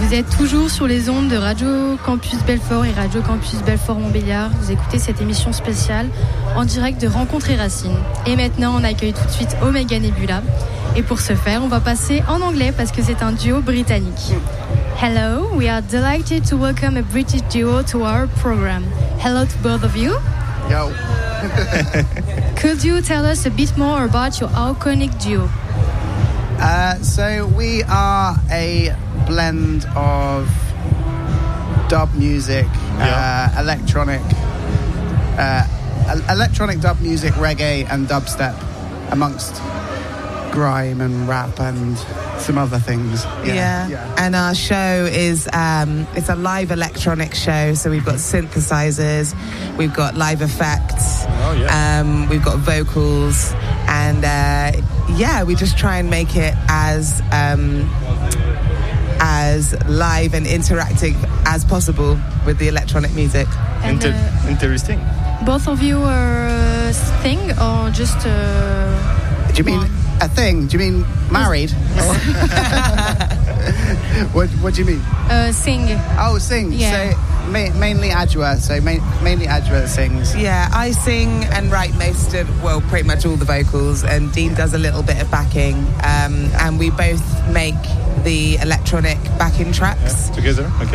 Vous êtes toujours sur les ondes de Radio Campus Belfort et Radio Campus Belfort-Montbéliard. Vous écoutez cette émission spéciale en direct de Rencontres et Racines. Et maintenant, on accueille tout de suite Omega Nebula. Et pour ce faire, on va passer en anglais parce que c'est un duo britannique. Hello, we are delighted to welcome a British duo to our program. Hello to both of you. Yo. Could you tell us a bit more about your iconic duo? So we are a blend of dub music, electronic dub music, reggae and dubstep, amongst grime and rap and some other things. Yeah. And our show is it's a live electronic show, so we've got synthesizers, we've got live effects, we've got vocals, and we just try and make it as live and interactive as possible with the electronic music. Interesting. Both of you sing or just Do you mean a thing? Do you mean married? What do you mean? Sing. Oh, sing. Yeah. So mainly Adjoa. So mainly Adjoa sings. Yeah, I sing and write pretty much all the vocals, and Dean does a little bit of backing, and we both make the electronic backing tracks. Together? Okay.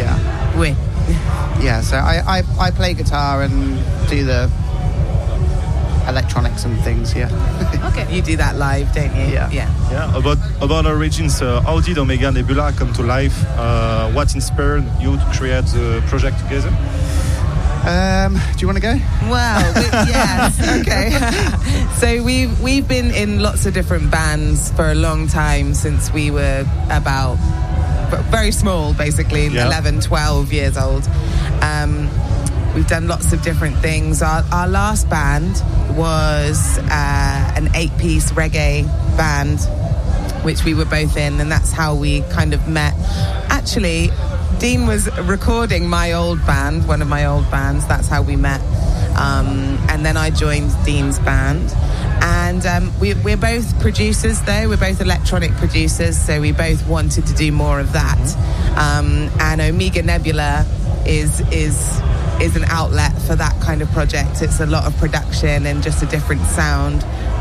So I play guitar and do the electronics and things. Okay. You do that live, don't you? Yeah. About origins, how did Omega Nebula come to life? What inspired you to create the project together? Do you want to go? Well, yes. Okay. So we've been in lots of different bands for a long time, since we were about very small, basically 11, 12 years old. We've done lots of different things. Our last band was an 8-piece reggae band, which we were both in, and that's how we kind of met. Actually, Dean was recording my old band, one of my old bands. That's how we met. And then I joined Dean's band. And we're both producers, though. We're both electronic producers, so we both wanted to do more of that. And Omega Nebula is an outlet for that kind of project. It's a lot of production and just a different sound.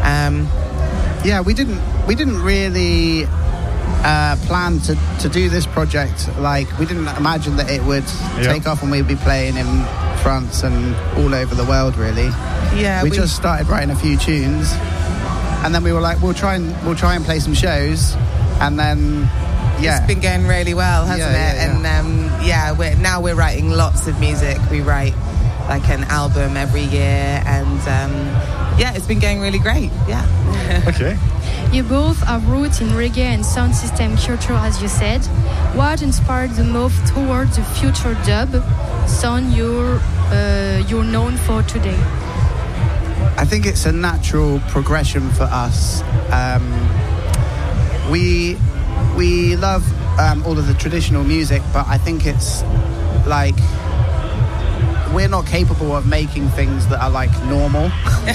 We didn't really plan to do this project. Like, we didn't imagine that it would take off and we'd be playing in France and all over the world, really. We just started writing a few tunes, and then we were like, we'll try and play some shows, and then it's been going really well, hasn't it? And we're writing lots of music. We write like an album every year, and it's been going really great. Okay. You both have roots in reggae and sound system culture, as you said. What inspired the move towards the future dub sound you're known for today? I think it's a natural progression for us. We love all of the traditional music, but I think it's like we're not capable of making things that are like normal.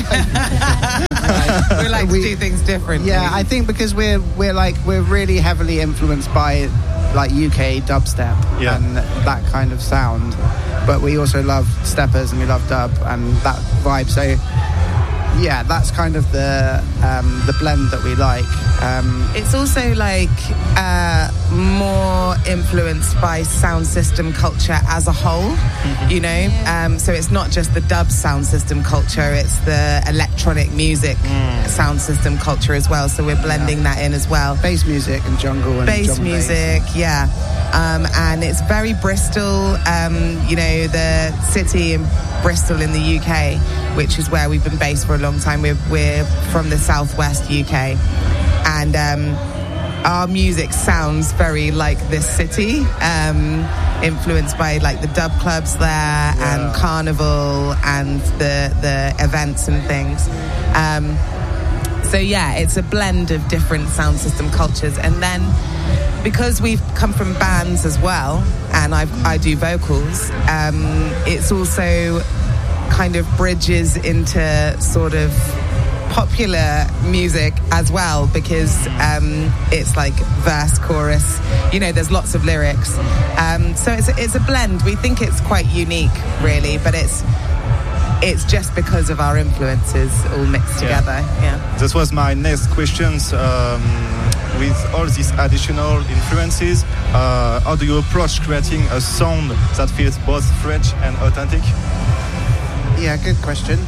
We like to do things differently. Yeah, I think because we're really heavily influenced by like UK dubstep and that kind of sound, but we also love steppers and we love dub and that vibe. So that's kind of the blend that we like. It's also like more influenced by sound system culture as a whole, you know. So it's not just the dub sound system culture; it's the electronic music sound system culture as well. So we're blending that in as well. Bass music and jungle and bass music, and it's very Bristol. You know, the city in Bristol in the UK, which is where we've been based for a long time. We're from the southwest UK, and our music sounds very like this city, influenced by like the dub clubs there and Carnival and the events and things. So it's a blend of different sound system cultures, and then because we've come from bands as well, and I do vocals, it's also kind of bridges into sort of popular music as well, because it's like verse, chorus, you know, there's lots of lyrics. So it's a blend. We think it's quite unique, really, but it's just because of our influences all mixed together. Yeah. This was my next questions. With all these additional influences, how do you approach creating a sound that feels both French and authentic? Yeah, good question.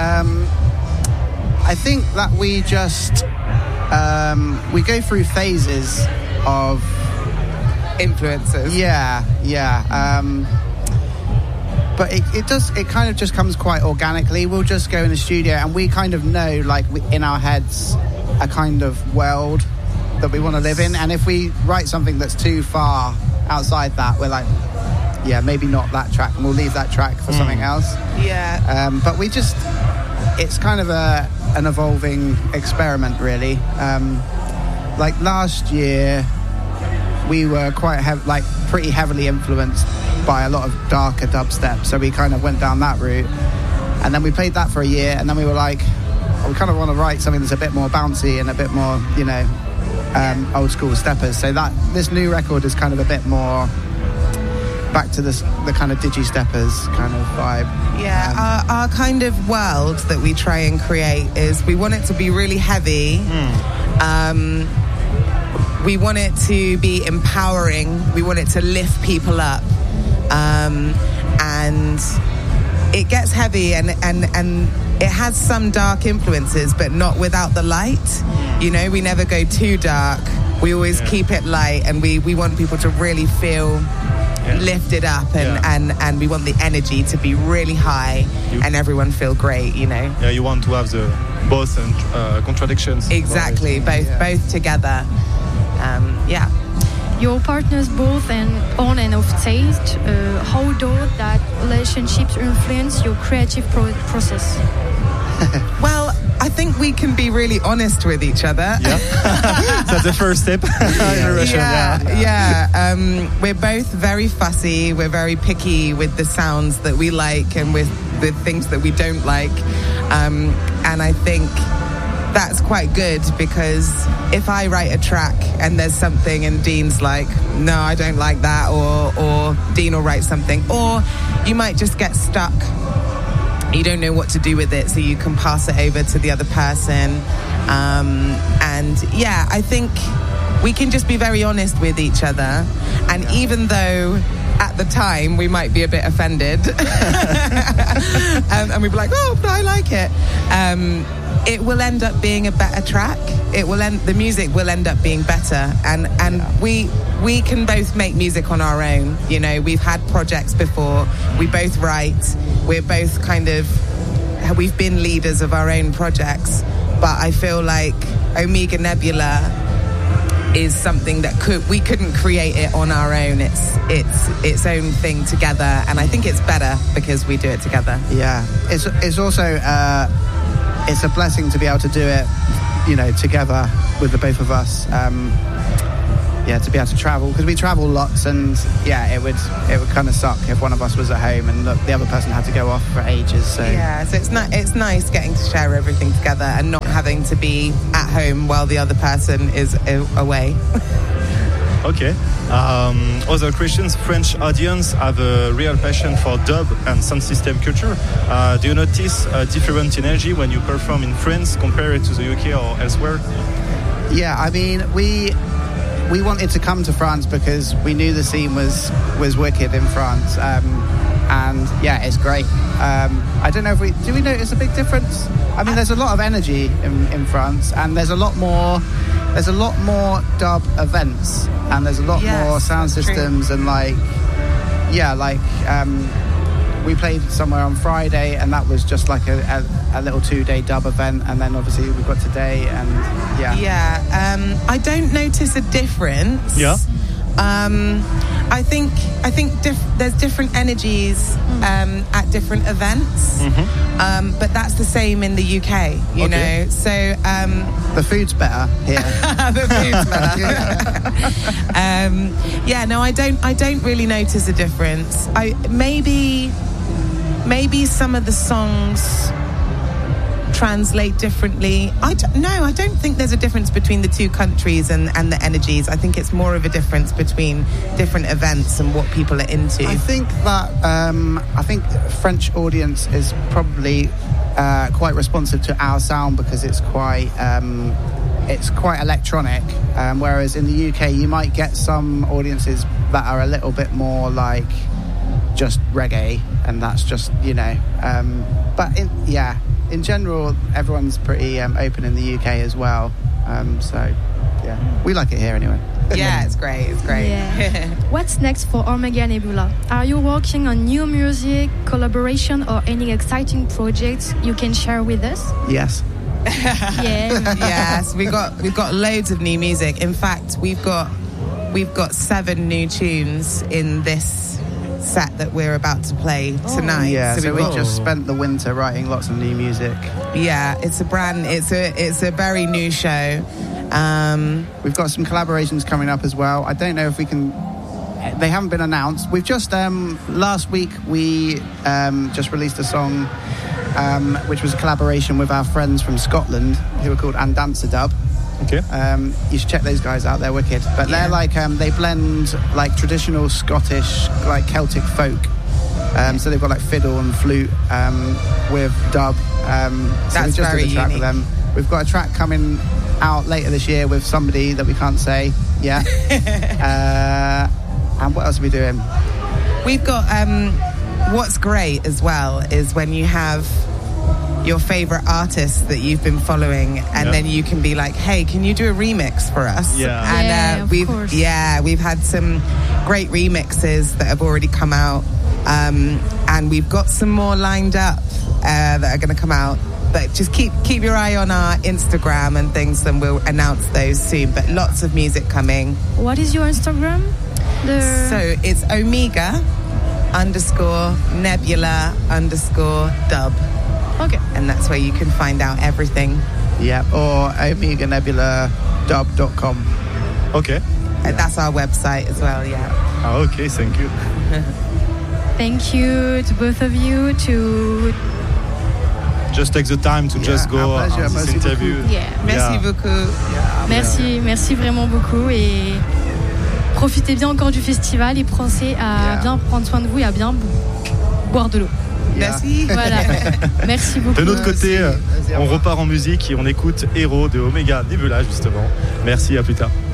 I think that we just we go through phases of influences. Yeah. But it kind of just comes quite organically. We'll just go in the studio and we kind of know, like, in our heads, a kind of world that we want to live in. And if we write something that's too far outside that, we're like, yeah, maybe not that track, and we'll leave that track for something else. Yeah. But we just, it's kind of an evolving experiment, really. Like last year, we were pretty heavily influenced by a lot of darker dubstep, so we kind of went down that route, and then we played that for a year, and then we were like, we kind of want to write something that's a bit more bouncy and a bit more, you know, old school steppers. So that this new record is kind of a bit more back to the kind of digi steppers kind of vibe. Yeah, our kind of world that we try and create is, we want it to be really heavy. We want it to be empowering. We want it to lift people up. And it gets heavy and it has some dark influences, but not without the light. You know, we never go too dark. We always keep it light, and we want people to really feel lifted up, and we want the energy to be really high and everyone feel great, you know. Yeah, you want to have the both and contradictions. Exactly, both together. Yeah. Your partners both on and off stage, how do that relationships influence your creative process? Well, I think we can be really honest with each other. Yeah. That's the first step. We're both very fussy. We're very picky with the sounds that we like and with the things that we don't like. And I think that's quite good, because if I write a track and there's something and Dean's like, no, I don't like that, or Dean will write something, or you might just get stuck. You don't know what to do with it, so you can pass it over to the other person. And yeah, I think we can just be very honest with each other. And even though at the time we might be a bit offended, and we'd be like, oh, but I like it. It will end up being a better track. The music will end up being better, and we can both make music on our own. You know, we've had projects before. We both write. We're both we've been leaders of our own projects. But I feel like Omega Nebula is something that we couldn't create it on our own. It's its own thing together, and I think it's better because we do it together. Yeah, it's also. It's a blessing to be able to do it, you know, together with the both of us. To be able to travel, because we travel lots, and it would kind of suck if one of us was at home and the other person had to go off for ages. So it's nice getting to share everything together and not having to be at home while the other person is away. Okay. Other Christians, French audience have a real passion for dub and sound system culture. Do you notice a different energy when you perform in France compared to the UK or elsewhere? Yeah, I mean, we wanted to come to France because we knew the scene was wicked in France. And yeah, it's great. I don't know if do we notice a big difference? I mean, there's a lot of energy in France, and there's a lot more dub events, and there's a lot more sound systems, true. And we played somewhere on Friday, and that was just like a little 2-day dub event, and then obviously we've got today, and I don't notice a difference. I think there's different energies at different events, but that's the same in the UK, you know. So the food's better here. The food's better. I don't really notice a difference. Maybe some of the songs translate differently. I don't think there's a difference between the two countries and the energies. I think it's more of a difference between different events and what people are into. I think that French audience is probably quite responsive to our sound because it's quite electronic, whereas in the UK you might get some audiences that are a little bit more like just reggae, and that's just but in general everyone's pretty open in the UK as well, so yeah, we like it here anyway. Yeah, it's great. Yeah. What's next for Omega Nebula? Are you working on new music, collaboration, or any exciting projects you can share with us? Yes. Yeah. Yes, we've got loads of new music. In fact, we've got 7 new tunes in this set that we're about to play tonight. Yeah, so we just spent the winter writing lots of new music. Yeah, it's a very new show. We've got some collaborations coming up as well. I don't know if we can. They haven't been announced. We've just last week we just released a song which was a collaboration with our friends from Scotland who are called Andanza Dub. Okay. You should check those guys out. They're wicked. But they're like they blend like traditional Scottish like Celtic folk. So they've got like fiddle and flute with dub. So we just did a track with them. We've got a track coming out later this year with somebody that we can't say yet. And what else are we doing? We've got what's great as well is when you have your favorite artists that you've been following, and then you can be like, hey, can you do a remix for us? And we've had some great remixes that have already come out, and we've got some more lined up that are going to come out. But just keep your eye on our Instagram and things, and we'll announce those soon. But lots of music coming. What is your Instagram? So it's Omega_Nebula_dub. Okay. And that's where you can find out everything. Yeah, or OmegaNebulaDub.com. Okay. And that's our website as well, yeah. Okay, thank you. Thank you to both of you to just take the time to just go on this interview. Merci beaucoup. Merci vraiment beaucoup, et profitez bien encore du festival et pensez à bien prendre soin de vous et à bien boire de l'eau. Merci. Voilà. Merci beaucoup. De notre côté, on repart en musique et on écoute Héros de Omega Nebula justement. Merci, à plus tard.